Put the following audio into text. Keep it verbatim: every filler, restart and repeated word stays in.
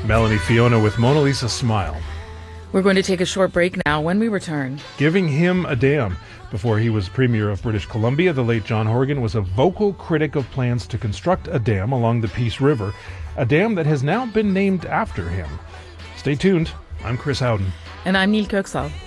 Melanie Fiona with Mona Lisa Smile. We're going to take a short break now. When we return, Giving him a dam. Before he was Premier of British Columbia, the late John Horgan was a vocal critic of plans to construct a dam along the Peace River, a dam that has now been named after him. Stay tuned. I'm Chris Howden. And I'm Neil Kirksall.